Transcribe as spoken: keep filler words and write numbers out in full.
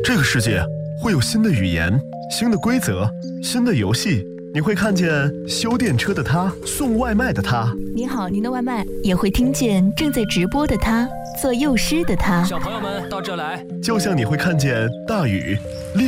这个世界会有新的语言、新的规则、新的游戏。你会看见修电车的他，送外卖的他。 你好，您的外卖。也会听见正在直播的他，做幼师的他。 小朋友们到这来。 就像你会看见大雨。